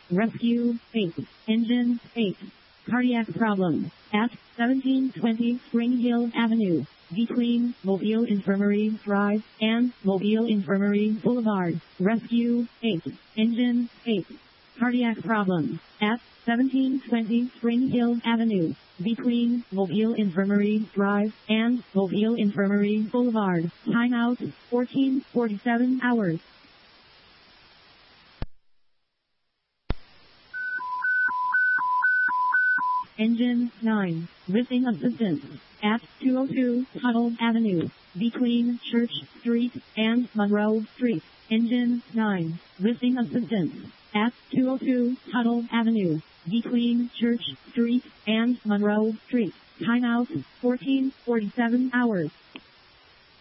Rescue 8. Engine 8. Cardiac problem at 1720 Spring Hill Avenue, between Mobile Infirmary Drive and Mobile Infirmary Boulevard. Rescue 8. Engine 8. Cardiac problem at 1720 Spring Hill Avenue, between Mobile Infirmary Drive and Mobile Infirmary Boulevard. Timeout 14:47 hours. Engine 9. Missing assistance at 202 Tuttle Avenue, between Church Street and Monroe Street. Engine 9. Missing assistance at 202 Tuttle Avenue, between Church Street and Monroe Street. Timeout 14:47 hours.